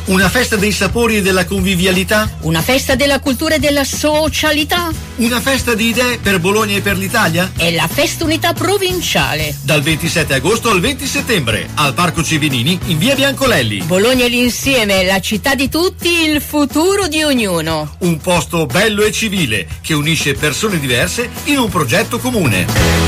Una festa dei sapori e della convivialità? Una festa della cultura e della socialità? Una festa di idee per Bologna e per l'Italia? È la Festa Unità Provinciale. Dal 27 agosto al 20 settembre, al Parco Civinini, in via Biancolelli. Bologna e l'insieme, la città di tutti, il futuro di ognuno. Un posto bello e civile che unisce persone diverse in un progetto comune.